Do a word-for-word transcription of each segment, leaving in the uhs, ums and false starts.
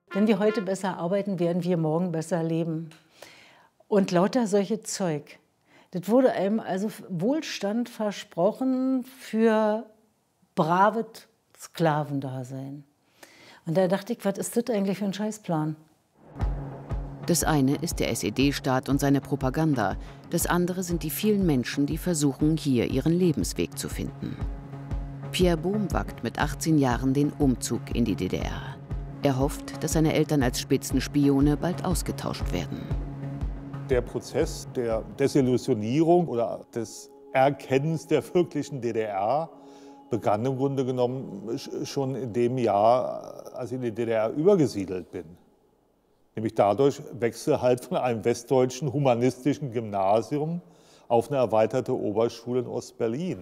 Wenn wir heute besser arbeiten, werden wir morgen besser leben. Und lauter solche Zeug. Das wurde einem also Wohlstand versprochen für braves Sklavendasein. Und da dachte ich, was ist das eigentlich für ein Scheißplan? Das eine ist der S E D-Staat und seine Propaganda. Das andere sind die vielen Menschen, die versuchen, hier ihren Lebensweg zu finden. Pierre Bohm wagt mit achtzehn Jahren den Umzug in die D D R. Er hofft, dass seine Eltern als Spitzenspione bald ausgetauscht werden. Der Prozess der Desillusionierung oder des Erkennens der wirklichen D D R begann im Grunde genommen schon in dem Jahr, als ich in die D D R übergesiedelt bin. Nämlich dadurch Wechsel halt von einem westdeutschen humanistischen Gymnasium auf eine erweiterte Oberschule in Ostberlin.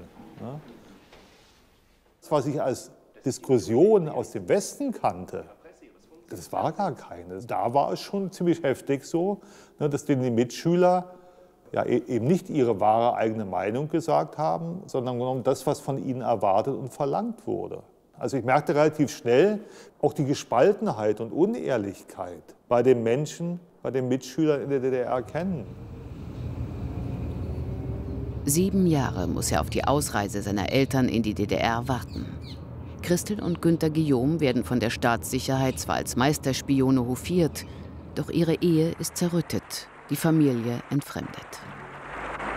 Das, was ich als Diskussion aus dem Westen kannte, das war gar keine. Da war es schon ziemlich heftig so, dass die Mitschüler ja eben nicht ihre wahre eigene Meinung gesagt haben, sondern das, was von ihnen erwartet und verlangt wurde. Also ich merkte relativ schnell auch die Gespaltenheit und Unehrlichkeit bei den Menschen, bei den Mitschülern in der D D R kennen. Sieben Jahre muss er auf die Ausreise seiner Eltern in die D D R warten. Christel und Günter Guillaume werden von der Staatssicherheit zwar als Meisterspione hofiert, doch ihre Ehe ist zerrüttet, die Familie entfremdet.